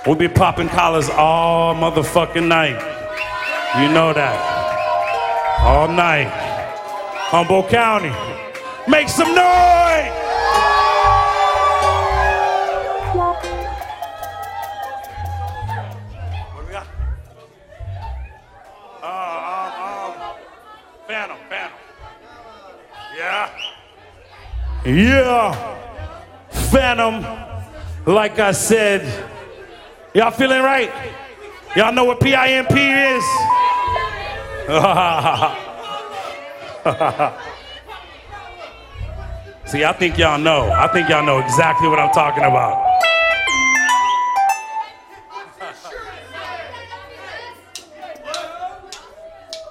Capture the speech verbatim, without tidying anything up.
We be popping collars all motherfucking night. You know that. All night. Humboldt County. Make some noise! What do we got? Uh, um, um, Phantom, Phantom. Yeah. Yeah. Phantom, like I said, y'all feeling right? Y'all know what P I M P is? See, I think y'all know. I think y'all know exactly what I'm talking about.